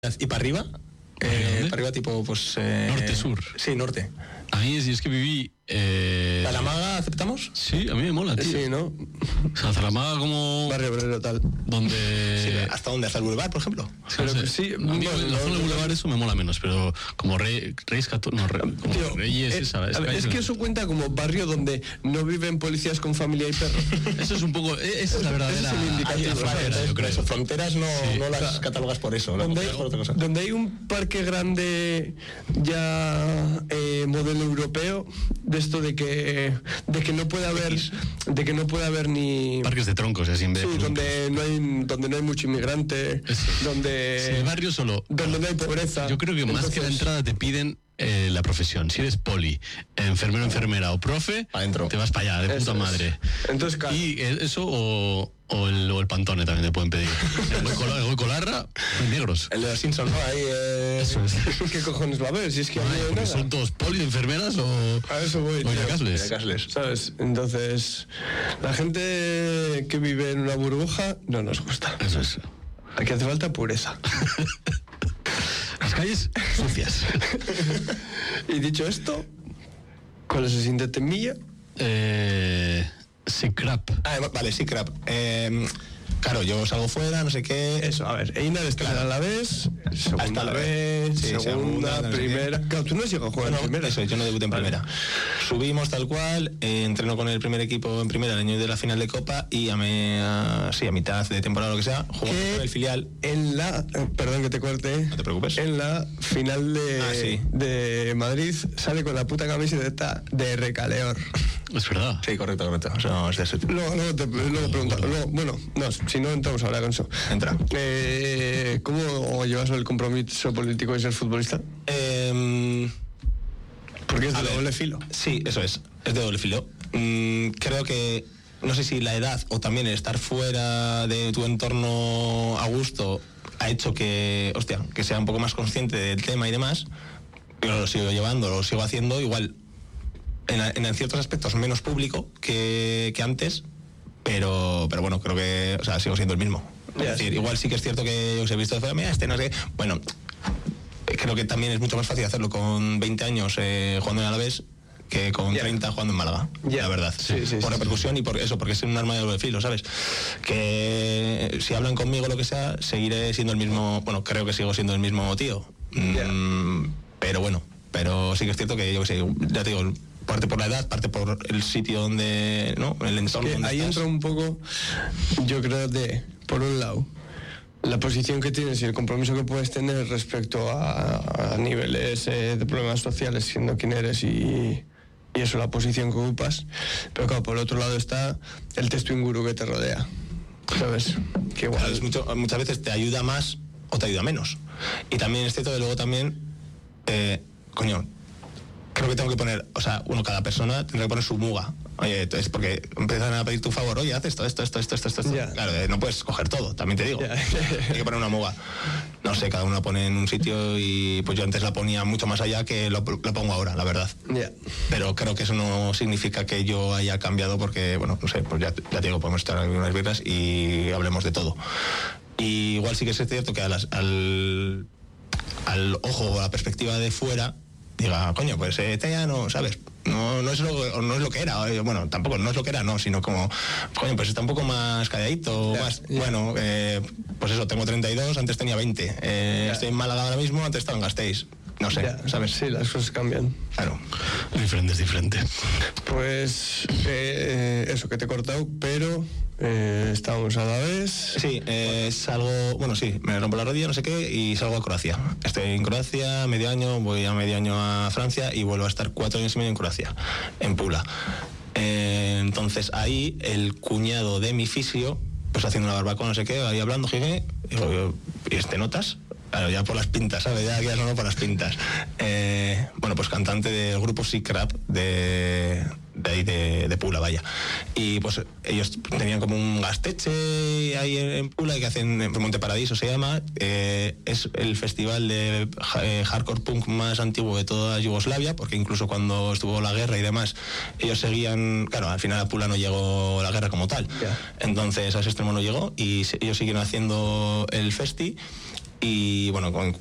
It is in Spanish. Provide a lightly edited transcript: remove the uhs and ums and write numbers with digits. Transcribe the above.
y para arriba. Para arriba tipo, pues... norte-sur. Sí, norte. A mí es que viví... ¿Zaramaga aceptamos? Sí, a mí me mola, tío. Sí, ¿no? O sea, Zaramaga como... Barrio obrero tal. Donde... Sí, ¿hasta dónde? ¿Hasta el Boulevard, por ejemplo? Sí, no sé. sí, a mí la zona del Boulevard eso me mola menos, pero como Reyes Católicos... No, tío, Reyes, esa... Es que eso cuenta como barrio donde no viven policías con familia y perros. Eso es un poco... Esa es la verdadera... Ese es el indicativo, frontera, yo creo. Eso, fronteras no, Sí. no las catalogas por eso. Donde hay un parque grande ya modelo europeo, de esto de que no puede haber ni Parques de troncos, así en vez sí, donde no hay mucho inmigrante, donde el barrio solo... donde no hay pobreza. Yo creo que más que la entrada te piden la profesión. Si eres poli, enfermero, enfermera o profe, adentro. te vas para allá, de puta madre. Entonces, claro. Y eso o el Pantone también te pueden pedir. El Goicolarra, negros. El de los Simpsons, ¿no? Ahí, Eso es. ¿Qué cojones va a haber? Si es que no hay nada. ¿Son todos poli, enfermeras o A eso voy, tío. Casles? ¿Sabes? Entonces, la gente que vive en una burbuja no nos gusta. Eso es. Aquí hace falta pureza. Las calles sucias. Y dicho esto, ¿cuál es el siguiente temilla? Sí, crap. Vale, sí, crap. Claro, yo salgo fuera, no sé qué. Eso, a ver, Einar está en la Alavés, segunda Hasta la vez, sí, segunda, no sé primera. qué. Claro, tú no has llegado a jugar en primera. Eso, yo no debuté en Vale. primera. Subimos tal cual, entreno con el primer equipo en primera el año de la final de Copa y a mitad de temporada o lo que sea, jugamos con el filial. En la, perdón que te corte, No te preocupes. en la final de Madrid sale con la puta camiseta de Recaleor. Es verdad. Sí, correcto. Eso es de ese tipo. Luego te pregunto, bueno, no, si no entramos ahora con eso. Entra. ¿Cómo llevas el compromiso político de ser futbolista? Porque es de doble filo. Sí, eso es de doble filo. Creo que, no sé si la edad o también el estar fuera de tu entorno a gusto ha hecho que sea un poco más consciente del tema y demás. Yo lo sigo llevando, lo sigo haciendo, igual en ciertos aspectos menos público que antes, pero bueno, creo que, o sea, sigo siendo el mismo. Es decir, igual sí que es cierto que yo os he visto de fuera, mira, no sé qué. Bueno, creo que también es mucho más fácil hacerlo con 20 años jugando en Alavés que con 30 jugando en Málaga, la verdad. Sí, por repercusión y por eso, porque es un arma de doble filo, ¿sabes? Que si hablan conmigo lo que sea, seguiré siendo el mismo, bueno, creo que sigo siendo el mismo tío. Pero bueno, sí que es cierto que yo que sé, ya te digo, parte por la edad, parte por el sitio donde, ¿no? El entorno que donde ahí estás. entra un poco, yo creo, por un lado, la posición que tienes y el compromiso que puedes tener respecto a niveles de problemas sociales, siendo quien eres y eso, la posición que ocupas. Pero claro, por otro lado está el texto inguru que te rodea, ¿sabes? Que igual... Claro, muchas veces te ayuda más o te ayuda menos. Y también es cierto que luego también, creo que tengo que poner, o sea, cada persona tendrá que poner su muga. Oye, es porque empiezan a pedir tu favor, oye, haz esto. Yeah. Claro, no puedes coger todo, también te digo. Yeah. Hay que poner una muga. No sé, cada uno la pone en un sitio y pues yo antes la ponía mucho más allá que lo pongo ahora, la verdad. Yeah. Pero creo que eso no significa que yo haya cambiado porque, bueno, no sé, pues ya te digo, podemos estar en unas birras y hablemos de todo. Y igual sí que es cierto que al ojo o a la perspectiva de fuera diga, coño, pues ya no, ¿sabes? No es lo que era. Bueno, tampoco no es lo que era, no, sino como, coño, pues está un poco más calladito, más. Bueno, pues eso, tengo 32, antes tenía 20. Estoy en Málaga ahora mismo, antes estaba en Gasteiz. No sé, ¿sabes? Sí, las cosas cambian. Claro. Diferente es diferente. Pues eso que te he cortado, pero estábamos a la vez. Sí, salgo, bueno, sí, me rompo la rodilla, no sé qué, y salgo a Croacia. Estoy en Croacia medio año, voy a medio año a Francia y vuelvo a estar 4 años y medio en Croacia, en Pula. Entonces ahí el cuñado de mi fisio, pues haciendo una barbacoa, no sé qué, ahí hablando, jeje, digo, ¿y notas? Claro, ya por las pintas, ¿sabes? Ya no por las pintas. Bueno, pues cantante del grupo Sicrap de ahí de Pula, vaya. Y pues ellos tenían como un gasteche ahí en Pula que hacen, en Monte Paradiso se llama, es el festival de hardcore punk más antiguo de toda Yugoslavia, porque incluso cuando estuvo la guerra y demás, ellos seguían, claro, al final a Pula no llegó la guerra como tal. Entonces a ese extremo no llegó y ellos siguieron haciendo el festi. Y bueno,